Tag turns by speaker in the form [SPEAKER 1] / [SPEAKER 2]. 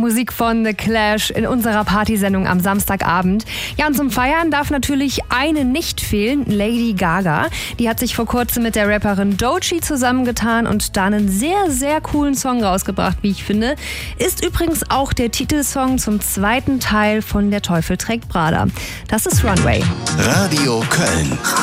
[SPEAKER 1] Musik von The Clash in unserer Partysendung am Samstagabend. Ja, und zum Feiern darf natürlich eine nicht fehlen, Lady Gaga. Die hat sich vor kurzem mit der Rapperin Doechii zusammengetan und da einen sehr, sehr coolen Song rausgebracht, wie ich finde. Ist übrigens auch der Titelsong zum zweiten Teil von Der Teufel trägt Prada. Das ist Runway.
[SPEAKER 2] Radio Köln.